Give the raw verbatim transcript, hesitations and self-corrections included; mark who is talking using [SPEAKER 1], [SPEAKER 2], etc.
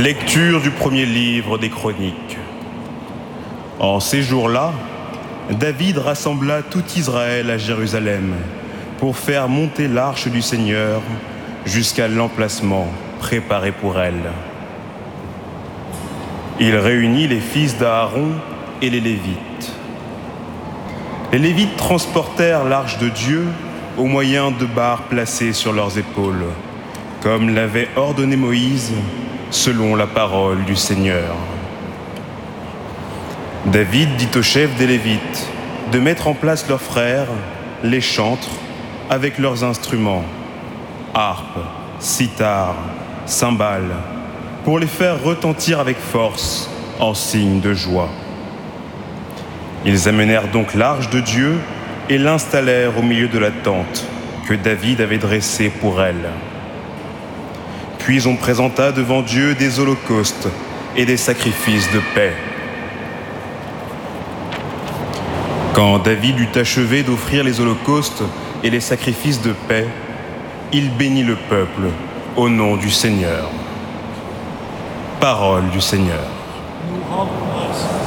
[SPEAKER 1] Lecture du premier livre des Chroniques. En ces jours-là, David rassembla tout Israël à Jérusalem pour faire monter l'arche du Seigneur jusqu'à l'emplacement préparé pour elle. Il réunit les fils d'Aaron et les Lévites. Les Lévites transportèrent l'arche de Dieu au moyen de barres placées sur leurs épaules, comme l'avait ordonné Moïse, selon la parole du Seigneur. David dit au chef des Lévites de mettre en place leurs frères, les chantres, avec leurs instruments, harpe, cithare, cymbales, pour les faire retentir avec force en signe de joie. Ils amenèrent donc l'arche de Dieu et l'installèrent au milieu de la tente que David avait dressée pour elle. Puis on présenta devant Dieu des holocaustes et des sacrifices de paix. Quand David eut achevé d'offrir les holocaustes et les sacrifices de paix, il bénit le peuple au nom du Seigneur. Parole du Seigneur.
[SPEAKER 2] Nous rendons grâce.